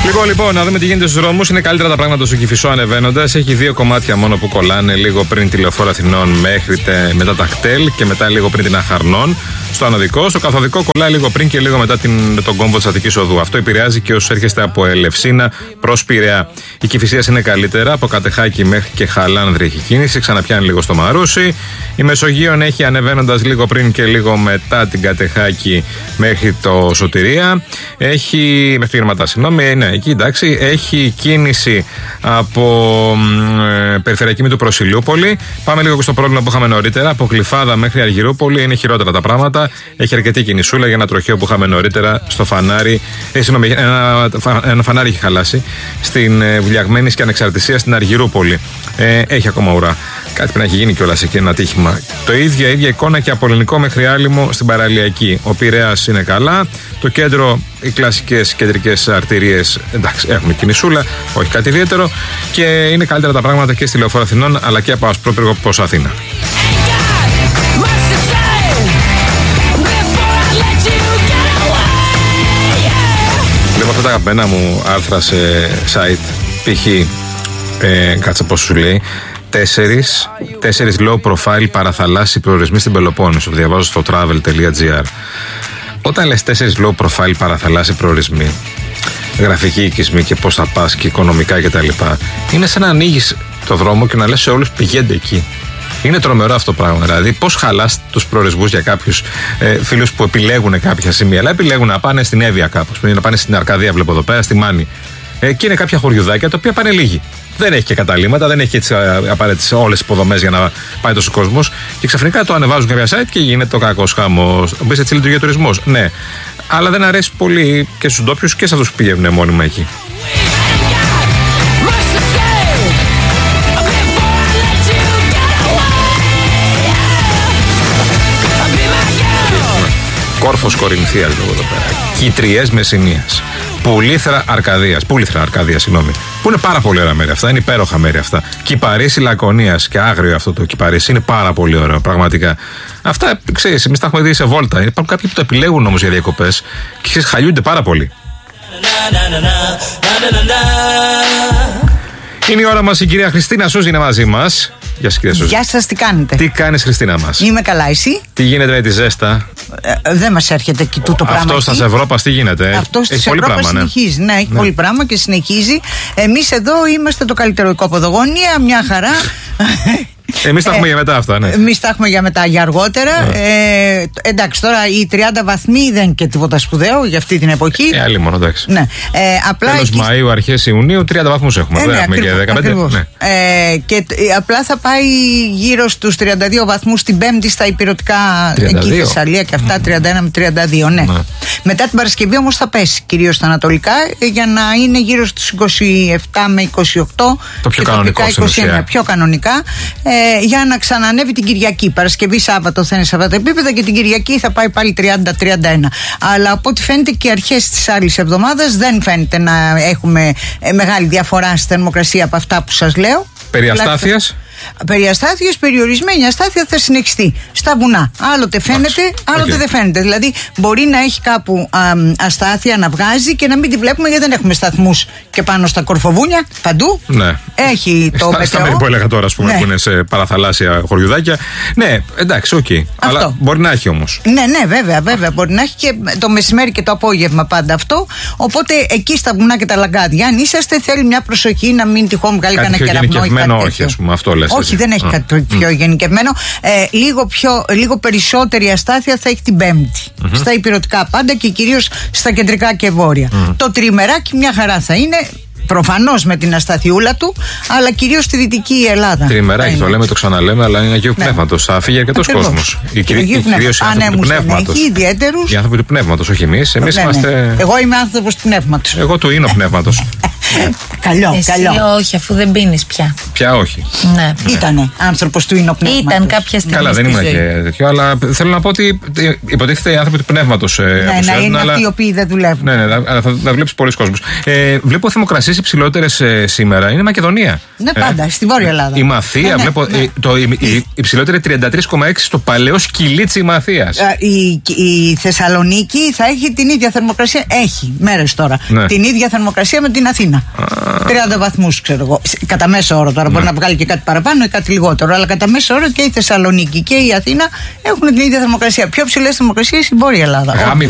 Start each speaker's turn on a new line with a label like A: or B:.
A: Λοιπόν, να δούμε τι γίνεται στους δρόμους. Είναι καλύτερα τα πράγματα στο Κηφισό ανεβαίνοντας. Έχει 2 κομμάτια μόνο που κολλάνε, λίγο πριν τη Λεωφόρο Αθηνών μετά τα κτέλ και μετά λίγο πριν την Αχαρνών. Στο ανωδικό, στο καθοδικό κολλάει λίγο πριν και λίγο μετά τον κόμβο της Αττικής Οδού. Αυτό επηρεάζει και όσους έρχεστε από Ελευσίνα προς Πειραιά. Η Κηφισίας είναι καλύτερα, από Κατεχάκη μέχρι και Χαλάνδρη έχει κίνηση, ξαναπιάνει λίγο στο Μαρούσι. Η Μεσογείων έχει ανεβαίνοντας λίγο πριν και λίγο μετά την Κατεχάκη μέχρι το Σωτηρία. Έχει. Μέχρι το Γερματά, συγγνώμη, ναι, εκεί εντάξει. Έχει κίνηση από περιφερειακή Μήτου προς Ηλιούπολη. Πάμε λίγο και στο πρόβλημα που είχαμε νωρίτερα. Από Γλυφάδα μέχρι Αργυρούπολη είναι χειρότερα τα πράγματα. Έχει αρκετή κινησούλα για ένα τροχαίο που είχαμε νωρίτερα στο φανάρι. Ένα φανάρι έχει χαλάσει στην Βουλιαγμένης και Ανεξαρτησία στην Αργυρούπολη. Έχει ακόμα ουρά. Κάτι πρέπει να έχει γίνει κιόλας εκεί, ένα ατύχημα. Το ίδια εικόνα και από Ελληνικό μέχρι Άλυμο στην Παραλιακή. Ο Πειραιάς είναι καλά. Το κέντρο, οι κλασικές κεντρικές αρτηρίες, εντάξει, έχουν κινησούλα, όχι κάτι ιδιαίτερο. Και είναι καλύτερα τα πράγματα και στη Λεωφόρο Αθηνών αλλά και από Ασπρόπυργο προς Αθήνα. Βλέπω αυτά τα αγαπημένα μου άρθρα σε site, π.χ. κάτσε πώς σου λέει, 4 low profile παραθαλάσσιοι προορισμοί στην Πελοπόννησο. Το διαβάζω στο travel.gr. Όταν λες 4 low profile παραθαλάσσιοι προορισμοί, γραφική οικισμή και πώς θα πας και οικονομικά κτλ., είναι σαν να ανοίγεις το δρόμο και να λες σε όλους πηγαίνετε εκεί. Είναι τρομερό αυτό το πράγμα. Δηλαδή, πώς χαλάς τους προορισμούς για κάποιους φίλους που επιλέγουν κάποια σημεία. Αλλά επιλέγουν να πάνε στην Εύβοια κάπως, να πάνε στην Αρκαδία, βλέπω εδώ πέρα, στη Μάνη. Και είναι κάποια χωριουδάκια τα οποία πάνε λίγοι. Δεν έχει και καταλήμματα, δεν έχει και τις απαραίτητες όλες τις υποδομές για να πάει τόσο κόσμος. Και ξαφνικά το ανεβάζουν κάποια site και γίνεται ο κακός χαμός. Μπες έτσι λειτουργεί ο τουρισμός. Ναι. Αλλά δεν αρέσει πολύ και στους ντόπιους και σε αυτούς που πηγαίνουν μόνιμα εκεί. Κόρφος Κορινθίας εδώ πέρα. Κιτριές Μεσσηνίας. Πουλήθρα Αρκαδίας, συγγνώμη. Που είναι πάρα πολύ ωραία μέρη αυτά, είναι υπέροχα μέρη αυτά. Κυπαρίσι Λακωνίας και άγριο αυτό το Κυπαρίσι είναι πάρα πολύ ωραίο, πραγματικά. Αυτά ξέρεις, εμείς τα έχουμε δει σε βόλτα. Υπάρχουν κάποιοι που το επιλέγουν όμως για διακοπές και ξέρεις, χαλιούνται πάρα πολύ. Είναι η ώρα μας, η κυρία Χριστίνα Σούζη είναι μαζί μας. Γεια σας, κυρία Σούζη.
B: Γεια σας, τι κάνετε?
A: Τι κάνεις, Χριστίνα μας?
B: Είμαι καλά, εσύ?
A: Τι γίνεται με τη ζέστα?
B: Δεν μας έρχεται εκεί τούτο πράγμα.
A: Αυτό στα Ευρώπα τι γίνεται?
B: Αυτό στη Ευρώπα συνεχίζει. Ναι, έχει πολύ πράγμα και συνεχίζει. Εμείς εδώ είμαστε το καλύτερο οικόποδογόνια, μια χαρά.
A: Εμείς τα έχουμε για μετά αυτά, ναι.
B: Εμείς τα έχουμε για μετά, για αργότερα. Εντάξει, τώρα οι 30 βαθμοί δεν είναι και τίποτα σπουδαίο για αυτή την εποχή.
A: Άλλη μόνο, εντάξει.
B: Ναι.
A: Τέλος Μαΐου, αρχές Ιουνίου, 30 βαθμούς έχουμε. Δεν έχουμε και 15. Ναι.
B: Και απλά θα πάει γύρω στους 32 βαθμούς την Πέμπτη στα υπηρετικά, εκεί η Θεσσαλία και αυτά, 31 με 32. Ναι. Μετά την Παρασκευή όμως θα πέσει, κυρίως στα ανατολικά, για να είναι γύρω στους 27 με 28.
A: Το πιο κανονικό,
B: 21, πιο κανονικά. Για να ξανανεύει την Κυριακή. Παρασκευή, Σάββατο θα είναι σε αυτά τα επίπεδα και την Κυριακή θα πάει πάλι 30-31. Αλλά από ό,τι φαίνεται και αρχές της άλλης εβδομάδας δεν φαίνεται να έχουμε μεγάλη διαφορά στη θερμοκρασία από αυτά που σας λέω.
A: Περί αστάθειας?
B: Περιαστάθειες, περιορισμένη αστάθεια θα συνεχιστεί στα βουνά. Άλλοτε φαίνεται, άλλοτε δεν φαίνεται. Δηλαδή, μπορεί να έχει κάπου αστάθεια να βγάζει και να μην τη βλέπουμε γιατί δεν έχουμε σταθμούς και πάνω στα κορφοβούνια. Παντού. Ναι. Έχει το μετεό.
A: Στα μέρη που έλεγα τώρα, ας πούμε, ναι, που είναι σε παραθαλάσσια χωριουδάκια. Ναι, εντάξει, οκ. Αλλά μπορεί να έχει όμως.
B: Ναι, βέβαια. Μπορεί να έχει και το μεσημέρι και το απόγευμα πάντα αυτό. Οπότε εκεί στα βουνά και τα λαγκάδια, αν είσαστε, θέλει μια προσοχή να μην τυχόν βγάλει κανένα κεραυνό ή κάτι.
A: Όχι, ας πούμε, αυτό λες.
B: Όχι, δεν έχει κάτι πιο γενικευμένο. Λίγο περισσότερη αστάθεια θα έχει την Πέμπτη. Στα υπηρετικά πάντα και κυρίως στα κεντρικά και βόρεια. Το τριμεράκι μια χαρά θα είναι. Προφανώς με την ασταθιούλα του, αλλά κυρίως στη Δυτική Ελλάδα.
A: Τριμεράκι το λέμε, το ξαναλέμε, αλλά είναι Αγίου Πνεύματος. Θα φύγει αρκετός κόσμος. Κυρίως οι άνθρωποι του πνεύματος. Οι άνθρωποι του πνεύματος, όχι εμείς. Εμείς είμαστε.
B: Εγώ είμαι άνθρωπος του πνεύματος.
A: Εγώ του ίνο πνεύματος.
B: Καλό.
C: Όχι, αφού δεν πίνεις πια.
A: Πια όχι.
C: Ναι.
B: Ήτανε άνθρωπος του ινοπνεύματος.
C: Ήταν κάποια στιγμή.
A: Καλά, δεν
C: στη
A: ήμουν
C: ζωή.
A: και τέτοιο, αλλά θέλω να πω ότι υποτίθεται οι άνθρωποι του πνεύματος.
B: Ναι, είναι αυτοί οι οποίοι δεν δουλεύουν.
A: Ναι, αλλά θα βλέπει πολλοί κόσμος. Βλέπω θερμοκρασίες υψηλότερες σήμερα. Είναι Μακεδονία.
B: Ναι, πάντα, στη Βόρεια Ελλάδα.
A: Η Μαθία, βλέπω. Η υψηλότερη 33,6 στο παλαιό Σκυλίτσι Μαθίας.
B: Η Θεσσαλονίκη θα έχει την ίδια θερμοκρασία. Έχει μέρες τώρα.
A: Ναι.
B: Την ίδια θερμοκρασία με την Αθήνα. 30 βαθμούς, ξέρω εγώ. Κατά μέσο όρο τώρα. Μπορεί να βγάλει και κάτι παραπάνω ή κάτι λιγότερο. Αλλά κατά μέσο όρο και η Θεσσαλονίκη και η Αθήνα έχουν την ίδια θερμοκρασία. Πιο ψηλές θερμοκρασίες η Βόρεια Ελλάδα.